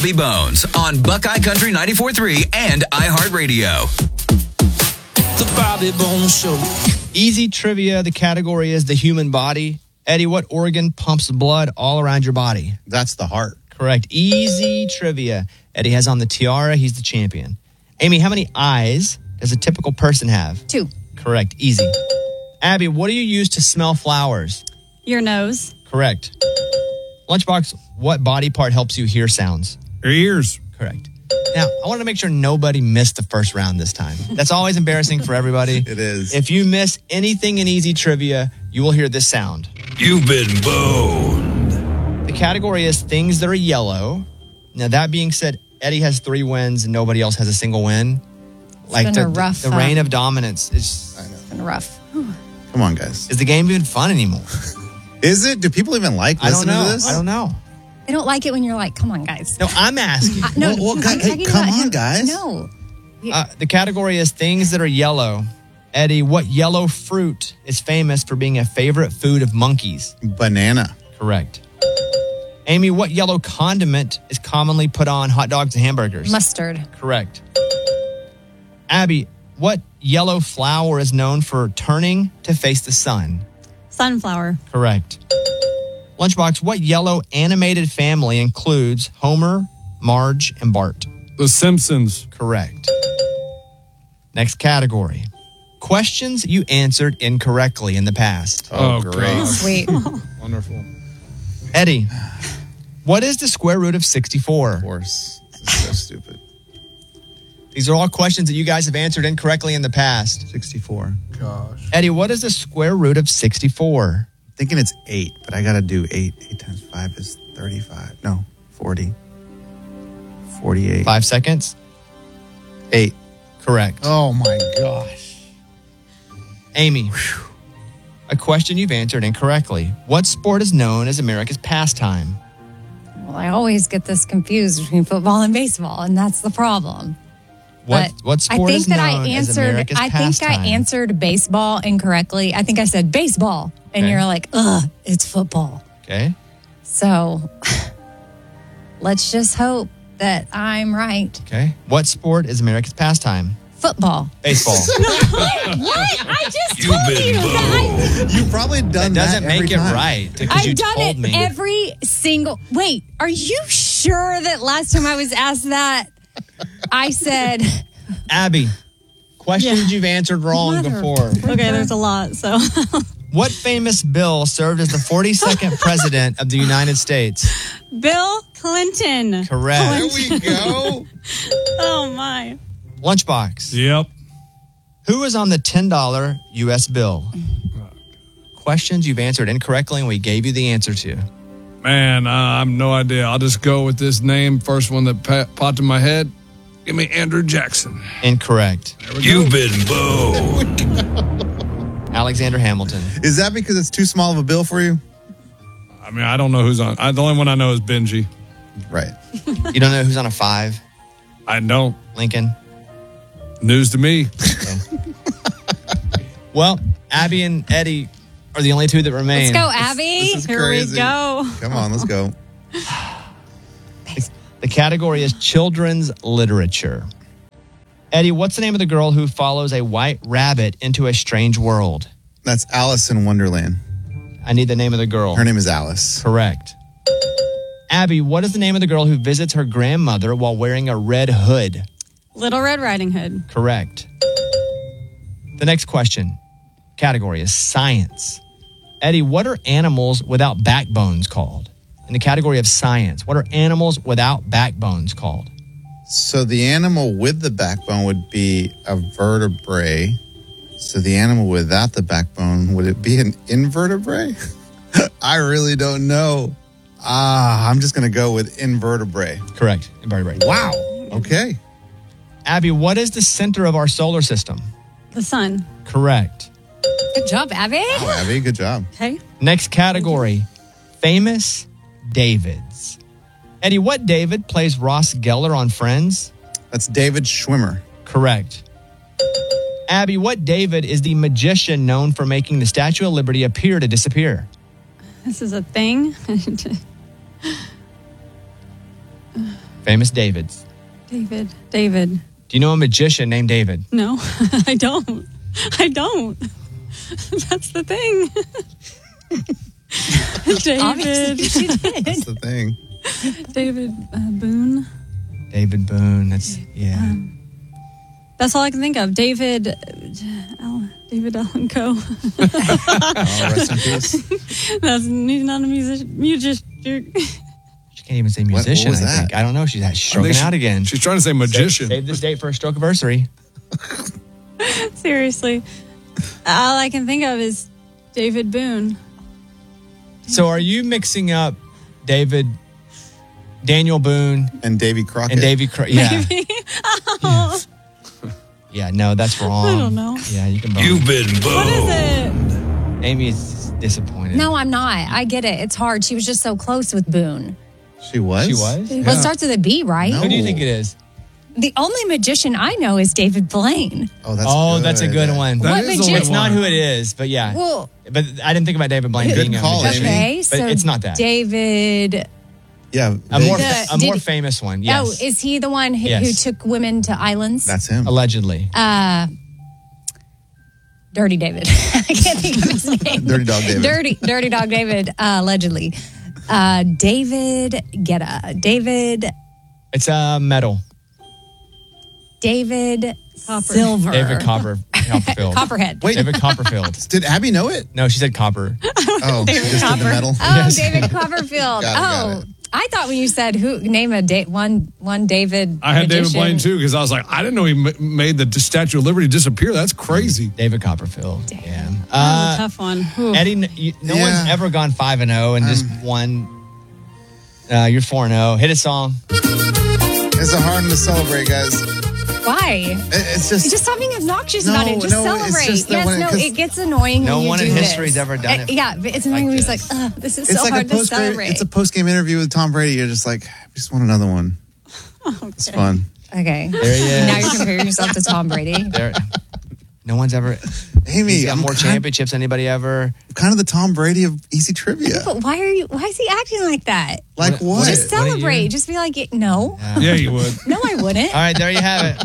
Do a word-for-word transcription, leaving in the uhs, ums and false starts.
Bobby Bones on Buckeye Country ninety-four point three and iHeartRadio. The Bobby Bones Show. Easy trivia. The category is the human body. Eddie, what organ pumps blood all around your body? That's the heart. Correct. Easy trivia. Eddie has on the tiara. He's the champion. Amy, how many eyes does a typical person have? Two. Correct. Easy. Abby, what do you use to smell flowers? Your nose. Correct. Lunchbox, what body part helps you hear sounds? Your ears. Correct. Now, I want to make sure nobody missed the first round this time. That's always embarrassing for everybody. It is. If you miss anything in easy trivia, you will hear this sound. You've been boned. The category is things that are yellow. Now, that being said, Eddie has three wins and nobody else has a single win. It's like been the, a rough, the, the reign um, of dominance is, I know. It's been rough. Come on, guys. is the game even fun anymore? Is it? Do people even like I don't listening know. to this? I don't know. I don't like it when you're like, come on, guys. No, I'm asking. Uh, no, Well, well, I'm guy- hey, talking come about on, him. guys. No. Uh, the category is things that are yellow. Eddie, what yellow fruit is famous for being a favorite food of monkeys? Banana. Correct. Amy, what yellow condiment is commonly put on hot dogs and hamburgers? Mustard. Correct. Abby, what yellow flower is known for turning to face the sun? Sunflower. Correct. Lunchbox, what yellow animated family includes Homer, Marge, and Bart? The Simpsons. Correct. Next category. Questions you answered incorrectly in the past. Oh, Oh, great. God. Sweet. Wonderful. Eddie, what is the square root of sixty-four? Of course. This is so stupid. These are all questions that you guys have answered incorrectly in the past. sixty-four. Gosh. Eddie, what is the square root of sixty-four? Thinking it's eight, but I got to do eight. Eight times five is thirty-five. No, forty. forty-eight. Five seconds? Eight. Correct. Oh, my gosh. Amy, a question you've answered incorrectly. What sport is known as America's pastime? Well, I always get this confused between football and baseball, and that's the problem. What But what sport I think is that known I as answered. America's I pastime? think I answered baseball incorrectly. I think I said baseball, and Okay. you're like, "Ugh, it's football." Okay. So let's just hope that I'm right. Okay. What sport is America's pastime? Football. Baseball. What? I just You've told been you that. You've probably done That doesn't that make every it time. right because you I've done told it me. every single. Wait, are you sure that last time I was asked that, I said Abby, questions you've answered wrong Mother- before. Okay, there's a lot. So What famous bill served as the forty-second president of the United States? Bill Clinton. Correct. There we go. Oh my. Lunchbox. Yep. Who is on the ten dollar U S bill? Questions you've answered incorrectly and we gave you the answer to. Man, uh, I have no idea. I'll just go with this name. First one that pa- popped in my head. Give me Andrew Jackson. Incorrect. You've been boned. Alexander Hamilton. Is that because it's too small of a bill for you? I mean, I don't know who's on. I, the only one I know is Benji. Right. You don't know who's on a five? I don't. Lincoln. News to me. Well, Abby and Eddie are the only two that remain. let's go, Abby. This is Here crazy. we go. Come on, let's go. The category is children's literature. Eddie, what's the name of the girl who follows a white rabbit into a strange world? That's Alice in Wonderland. I need the name of the girl. Her name is Alice. Correct. Abby, what is the name of the girl who visits her grandmother while wearing a red hood? Little Red Riding Hood. Correct. The next question, category is science. Eddie, what are animals without backbones called? In the category of science, what are animals without backbones called? So the animal with the backbone would be a vertebrae. So the animal without the backbone, would it be an invertebrate? I really don't know. Ah, I'm just going to go with invertebrate. Correct. Invertebrate. Wow. Okay. Abby, what is the center of our solar system? The sun. Correct. Good job, Abby. Wow, Abby, good job. Okay. Next category, famous Davids. Eddie, what David plays Ross Geller on Friends? That's David Schwimmer. Correct. Abby, what David is the magician known for making the Statue of Liberty appear to disappear? This is a thing. Famous Davids. David. David. Do you know a magician named David? No, I don't. I don't. That's the thing. Obviously, David. she did. That's the thing. David uh, Boone. David Boone. That's, yeah. Um, That's all I can think of. David. Uh, Al, David Allen Coe. Oh, rest in peace. That's he's not a music musician. She can't even say what musician, was I that? think. I don't know. She's stroking she- out again. She's trying to say magician. Save, save this date for a stroke anniversary. Seriously, all I can think of is David Boone. So are you mixing up David, Daniel Boone, And Davy Crockett. and Davy Cro- Yeah. Oh, Yeah, no, that's wrong. I don't know. Yeah, you can bone. You've been what is boned. it? Amy is disappointed. No, I'm not. I get it. It's hard. She was just so close with Boone. She was? She was? Well, it starts with a B, right? No. Who do you think it is? The only magician I know is David Blaine. Oh, that's oh, good. that's a good one. That What is magician? only It's not one. who it is, but yeah. Well, But I didn't think about David Blaine Good being a call, magician. Amy. okay, But so it's not that. David. Yeah. A more, The- a more did- famous one, yes. Oh, is he the one who, Yes. who took women to islands? That's him. Allegedly. Uh, Dirty David. I can't think of his name. Dirty Dog David. Dirty, Dirty Dog David, uh, allegedly. Uh, David Guetta. David, It's a medal. David Copper. Silver. David Copper, Copperfield. Copperhead. Wait. David Copperfield. Did Abby know it? No, she said Copper. Oh, she just did the medal. Oh, David Copperfield. Got it, got oh, it. I thought when you said who name a da- one one David. I had David magician. Blaine too because I was like, I didn't know he ma- made the Statue of Liberty disappear. That's crazy. David Copperfield. Yeah. That was a Uh, tough one. Whew. Eddie, n- you, no Yeah. one's ever gone five and zero and just won. Uh, you're four and zero. Hit a song. It's a hard one to celebrate, guys. Why? It- It's just. Just stop being obnoxious No, about it. Just no, it's celebrate. just that Yes, when it- no, 'cause it gets annoying. No when you one do in this. history's ever done Uh, it Yeah, but it's annoying like when he's this. like, Ugh, this is it's so like hard a to post celebrate. It's a post game interview with Tom Brady. You're just like, I just want another one. It's fun. okay. There he is. Now you're comparing yourself to Tom Brady. There, no one's ever. Amy, He's got I'm more kind, championships than anybody ever. kind of the Tom Brady of easy trivia. But why are you? Why is he acting like that? Like what? Just What are you? celebrate. Just be like, no, Yeah, you would. no, I wouldn't. All right, there you have it.